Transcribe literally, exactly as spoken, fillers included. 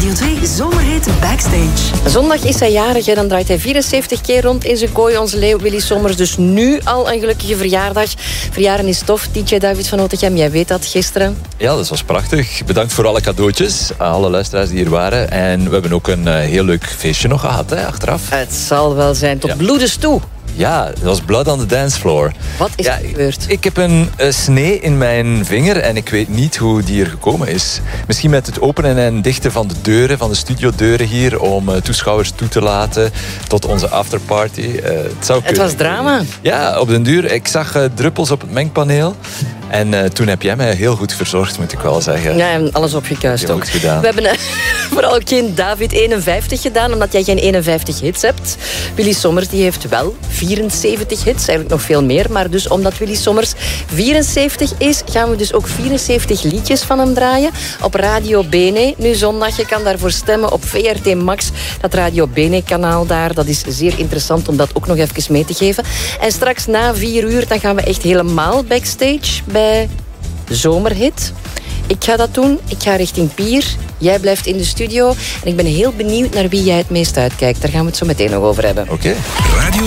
Radio twee Zomerhit Backstage. Zondag is hij jarig en dan draait hij vierenzeventig keer rond in zijn kooi, onze leeuw Willy Sommers. Dus nu al een gelukkige verjaardag. Verjaren is tof. D J David van Otegem, jij weet dat gisteren. Ja, dat was prachtig. Bedankt voor alle cadeautjes. Alle luisteraars die hier waren. En we hebben ook een uh, heel leuk feestje nog gehad, hè, achteraf. Het zal wel zijn. Tot Ja. bloedens toe. Ja, dat was blood on the dance floor. Wat is ja, er gebeurd? Ik, ik heb een, een snee in mijn vinger en ik weet niet hoe die er gekomen is. Misschien met het openen en dichten van de deuren, van de studiodeuren hier, om uh, toeschouwers toe te laten tot onze afterparty. Uh, het zou Het kunnen. was drama. Ja, op den duur. Ik zag uh, druppels op het mengpaneel. En uh, toen heb jij mij heel goed verzorgd, moet ik wel zeggen. Ja, en alles opgekuist Heel ook. goed gedaan. We hebben uh, vooral geen David eenenvijftig gedaan, omdat jij geen eenenvijftig hits hebt. Willy Sommers die heeft wel vierenzeventig hits, eigenlijk nog veel meer. Maar dus omdat Willy Sommers vierenzeventig is, gaan we dus ook vierenzeventig liedjes van hem draaien. Op Radio Bene, nu zondag. Je kan daarvoor stemmen op V R T Max. Dat Radio Bene-kanaal daar, dat is zeer interessant om dat ook nog even mee te geven. En straks na vier uur, dan gaan we echt helemaal backstage bij Zomerhit. Ik ga dat doen. Ik ga richting Pier. Jij blijft in de studio. En ik ben heel benieuwd naar wie jij het meest uitkijkt. Daar gaan we het zo meteen nog over hebben. Oké. Radio